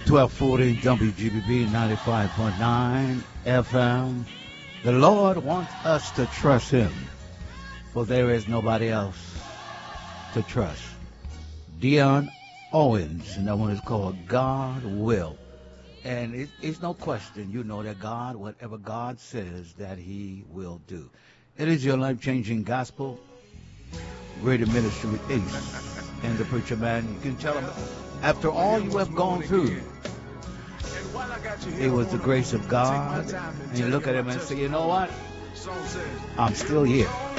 1240 WGBB 95.9 FM. The Lord wants us to trust Him, for there is nobody else to trust. Dion Owens, and that one is called God Will. And it's no question, you know that God, whatever God says, that He will do. It is your life-changing gospel radio ministry with Ace and the preacher man. You can tell him, after all you have gone through, it was the grace of God. And you look at him and say, you know what? I'm still here.